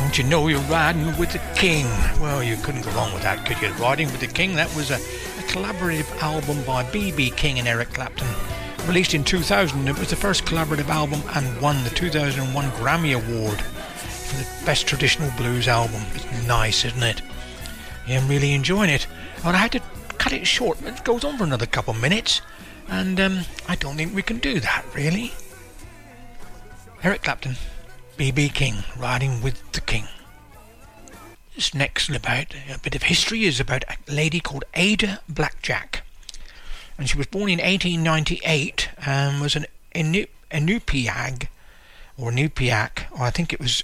Don't you know you're riding with the king? Well, you couldn't go wrong with that, could you? Riding with the King, that was a collaborative album by B.B. King and Eric Clapton. Released in 2000, it was the first collaborative album and won the 2001 Grammy Award for the Best Traditional Blues Album. It's nice, isn't it? Yeah, I'm really enjoying it. But I had to cut it short. It goes on for another couple of minutes, and I don't think we can do that, really. Eric Clapton, B.B. King, Riding with the King. This next about a bit of history is about a lady called Ada Blackjack, and she was born in 1898 and was an Inupiaq, or I think it was